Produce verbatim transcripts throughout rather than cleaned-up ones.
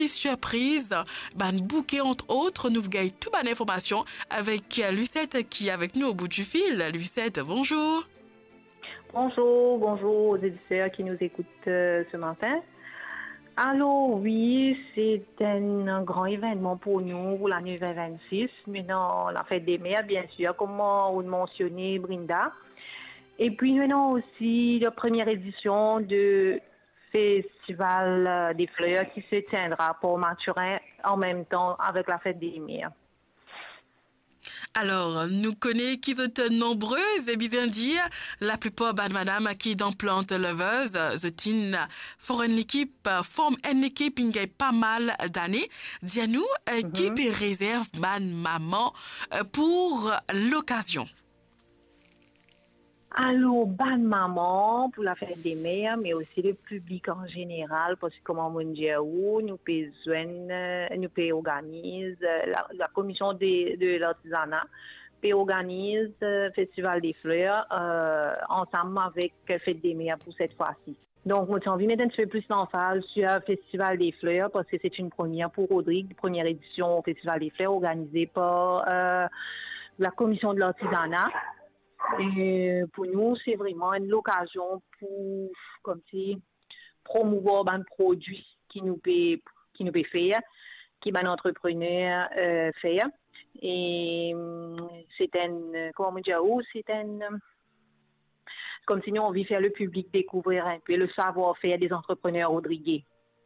surprise, ban bouquet entre autres, nous gagnons toute bonne information avec Lucette qui est avec nous au bout du fil. Lucette, bonjour. Bonjour, bonjour aux éditeurs qui nous écoutent euh, ce matin. Alors oui, c'est un grand événement pour nous pour l'année vingt vingt-six. Maintenant, la fête des mères, bien sûr, comme on mentionné Brinda. Et puis nous avons aussi la première édition de Festival des fleurs qui se tiendra pour Mathurin en même temps avec la fête des mères. Alors, nous connaissons qui sont nombreuses et bien dire la plupart de madame qui dans plante leveuse, zotin forme une équipe, forme une équipe qui a pas mal d'années. Dis-nous mm-hmm. qui peut réserve ban maman pour l'occasion. Alors, ban maman pour la fête des mères, mais aussi le public en général, parce que comme on dit, nous pouvons, nous pouvons organiser, la, la commission de, de l'artisanat peut organiser le Festival des fleurs euh, ensemble avec le Fête des mères pour cette fois-ci. Donc, moi, j'ai envie de mettre un petit peu plus d'emphase sur le Festival des fleurs parce que c'est une première pour Rodrigue, première édition au Festival des fleurs organisée par euh, la commission de l'artisanat. Et pour nous, c'est vraiment une occasion pour, comme si, promouvoir un produit qui nous peut, qui nous peut faire, qui un entrepreneur euh, faire. Et c'est un, comment on dit, c'est un, comme si nous, on veut faire le public découvrir un peu le savoir-faire des entrepreneurs rodriguais.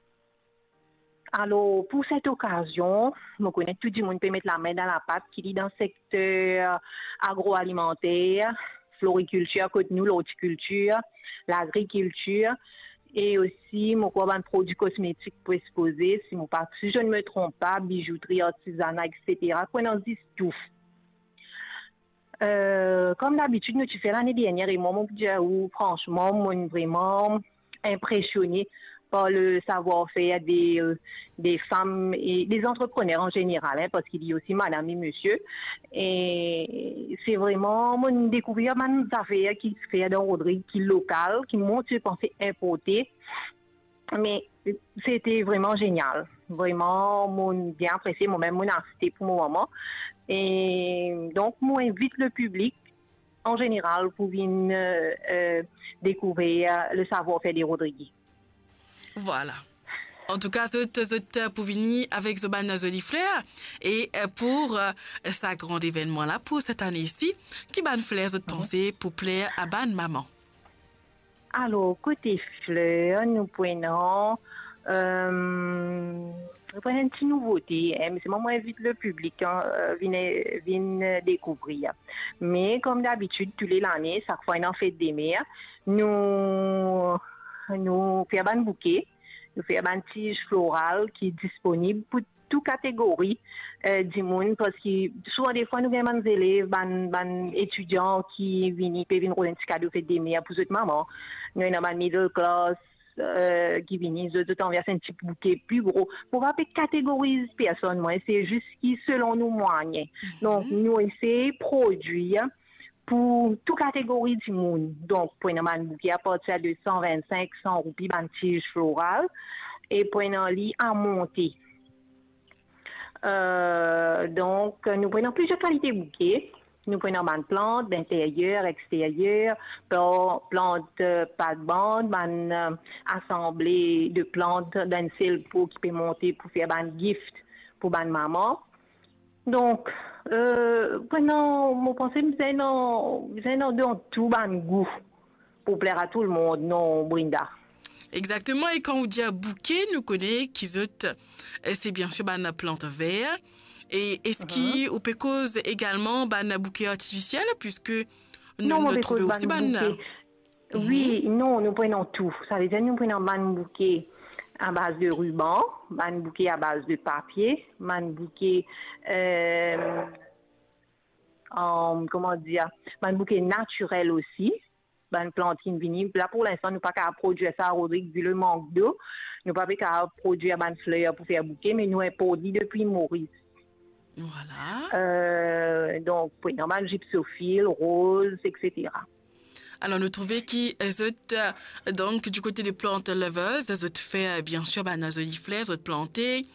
Alors, pour cette occasion, je connais tout le monde peut mettre la main dans la pâte qui est dans le secteur agroalimentaire, floriculture, côté nous, l'horticulture, l'agriculture, et aussi, mon quoi, un produit cosmétique pour exposer, si, mon, si je ne me trompe pas, bijouterie, artisanat, et cetera. Qu'on en dise tout. Euh, comme d'habitude, nous, tu fais l'année dernière, et moi, mon petit ou franchement, moi, vraiment impressionné par le savoir-faire des, euh, des femmes et des entrepreneurs en général, hein, parce qu'il y a aussi madame et monsieur. Et c'est vraiment mon découverte une affaire qui se fait dans Rodrigue, qui est locale, qui montre je pensais importer. Mais c'était vraiment génial. Vraiment, mon bien apprécié, moi-même, mon incité pour mon moment. Et donc, moi, invite le public en général pour venir euh, euh, découvrir le savoir-faire des Rodrigues. Voilà. En tout cas, c'est pour venir avec Zoban Zoliflair et pour euh, sa grand événement là pour cette année-ci, qui ban fleurs de penser pour plaire à ban maman. Alors, côté fleurs, nous prenons, euh, nous prenons une petite nouveauté, hein, mais c'est moi qui invite le public hein, euh, vient, vient découvrir. Mais comme d'habitude, tous les années, chaque fois on en fait des mères, nous nous faisons un bouquet, nous faisons un tige floral qui est disponible pour toute catégorie euh, du monde parce que souvent des fois nous avons des élèves, des étudiants qui viennent, peuvent venir un petit cadeau fait des mères pour cette maman. Nous avons un middle class euh, qui viennent, de temps vers un petit bouquet plus gros. Pour pas catégoriser personne, moi, c'est juste qui selon nous moyens. Mm-hmm. Donc nous essayons de produire pour toute catégorie du monde. Donc, pour un bouquet à partir de cent vingt-cinq, cent roupies, une tige florale, et pour un lit à monter. Euh, donc, nous prenons plusieurs qualités de bouquets. Nous prenons une plante d'intérieur, extérieur, plantes euh, pas de bande, une euh, assemblée de plantes d'un seul pot qui peut monter pour faire un gift pour une maman. Donc, euh, pendant mon pensée, nous avons dans tout un goût pour plaire à tout le monde, non, Brinda. Exactement, et quand on dit bouquet, nous connaissons qui c'est bien sûr une plante verte. Et est-ce qu'il uh-huh. peut cause également un bouquet artificiel, puisque nous non, le trouvons aussi ban. Oui, mm-hmm. non, nous prenons tout. Ça veut dire nous prenons un bouquet à base de ruban, un bouquet à base de papier, un bouquet euh, en, comment dire, un bouquet naturel aussi, une plante qui vient. Là, pour l'instant, nous ne pouvons pas produire ça à Rodrigue, vu le manque d'eau. Nous ne pouvons pas produire une fleur pour faire bouquet, mais nous avons produit depuis Maurice. Voilà. Euh, donc, oui, normal, gypsophile, rose, et cetera. Alors, nous trouvons qui autres, donc, du côté des plantes leveuses, autres fait, bien sûr, bah, nos oliflets, autres plantés.